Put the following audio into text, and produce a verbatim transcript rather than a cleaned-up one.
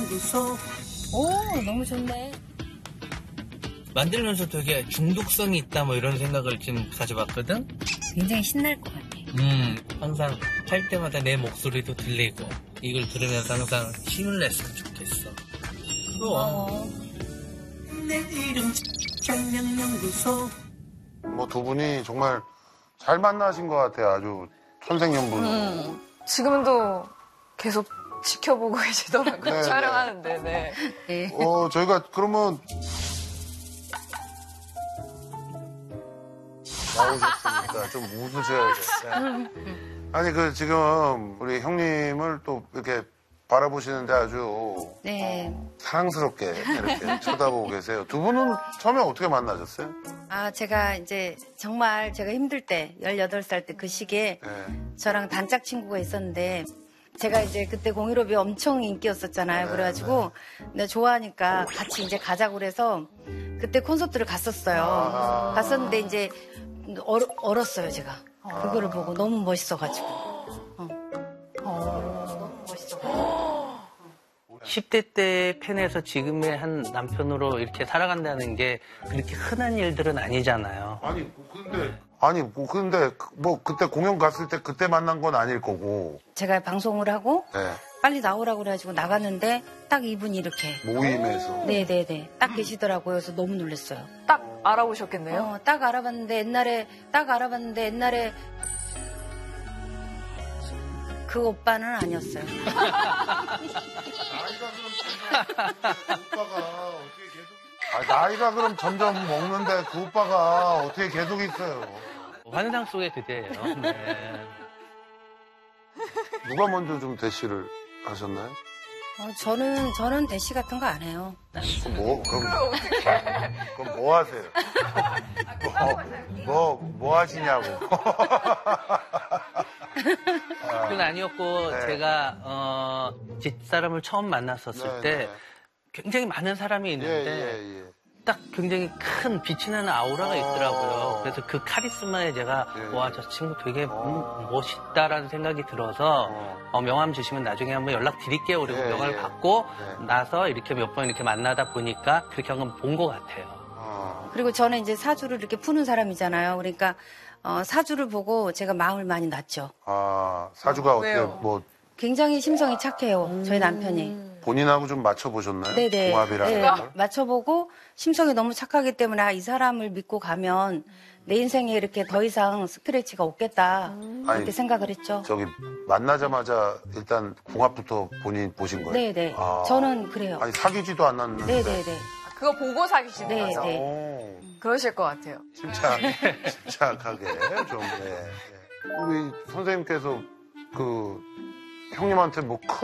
천생연구소. 오, 너무 좋네. 만들면서 되게 중독성이 있다 뭐 이런 생각을 지금 가져봤거든? 굉장히 신날 것 같아. 음, 항상 할 때마다 내 목소리도 들리고 이걸 들으면서 항상 힘을 냈으면 좋겠어. 그럼. 내 이름 천생연구소. 뭐 두 분이 정말 잘 만나신 것 같아요. 아주 천생연분. 음, 지금은 또 계속 지켜보고 계시더라고요. 네, 촬영하는데, 네. 네. 어, 저희가 그러면 나오셨으니까 좀 웃으셔야겠어요. 아니, 그 지금 우리 형님을 또 이렇게 바라보시는데 아주 네. 사랑스럽게 이렇게 쳐다보고 계세요. 두 분은 처음에 어떻게 만나셨어요? 아, 제가 이제 정말 제가 힘들 때, 열여덟 살 때 그 시기에 네. 저랑 단짝 친구가 있었는데 제가 이제 그때 공일오비 엄청 인기였었잖아요. 네, 그래가지고 내가 좋아하니까 같이 이제 가자고 그래서 그때 콘서트를 갔었어요. 아. 갔었는데 이제 얼, 얼었어요, 제가. 그거를 보고 너무 멋있어가지고. 어. 너무 멋있어가지고. 십 대 때 팬에서 지금의 한 남편으로 이렇게 살아간다는 게 그렇게 흔한 일들은 아니잖아요. 아니, 근데 아니, 뭐 근데 뭐 그때 공연 갔을 때 그때 만난 건 아닐 거고. 제가 방송을 하고 네. 빨리 나오라고 그래가지고 나갔는데 딱 이분이 이렇게. 모임에서. 네네네. 딱 계시더라고요. 그래서 너무 놀랐어요. 딱 알아보셨겠네요? 어, 딱 알아봤는데 옛날에 딱 알아봤는데 옛날에 그 오빠는 아니었어요. 나이가 그럼 점점 오빠가 어떻게 계속 아, 나이가 그럼 점점 먹는데 그 오빠가 어떻게 계속 있어요? 환상 속의 그대예요. 네. 누가 먼저 좀 대시를 하셨나요? 어, 저는 저는 대시 같은 거 안 해요. 그럼 뭐 그럼 그럼 뭐 하세요? 뭐, 뭐, 뭐 하시냐고. 그건 아니었고 네. 제가 어, 집사람을 처음 만났었을 네, 때 네. 굉장히 많은 사람이 예, 있는데 예, 예. 딱 굉장히 큰 빛이 나는 아우라가 있더라고요. 그래서 그 카리스마에 제가 예. 와, 저 친구 되게 음, 어. 멋있다라는 생각이 들어서 어. 어, 명함 주시면 나중에 한번 연락 드릴게요. 그리고 예, 명함을 예. 받고 예. 나서 이렇게 몇 번 이렇게 만나다 보니까 그렇게 한 건 본 것 같아요. 어. 그리고 저는 이제 사주를 이렇게 푸는 사람이잖아요. 그러니까 어, 사주를 보고 제가 마음을 많이 놨죠. 아, 사주가 어떻게 왜요? 뭐 굉장히 심성이 착해요. 저희 남편이. 본인하고 좀 맞춰보셨나요? 네네. 궁합이라는 네, 걸? 맞춰보고 심성이 너무 착하기 때문에 아, 이 사람을 믿고 가면 내 인생에 이렇게 더 이상 스크래치가 없겠다. 그렇게 아니, 생각을 했죠. 저기 만나자마자 일단 궁합부터 본인 보신 거예요? 네네. 아. 저는 그래요. 아니 사귀지도 않았는데. 네네네. 그거 보고 사귀시는 네, 거죠? 네. 오, 그러실 것 같아요. 침착, 침착하게 좀. 네, 네. 우리 선생님께서 그 형님한테 뭐 큰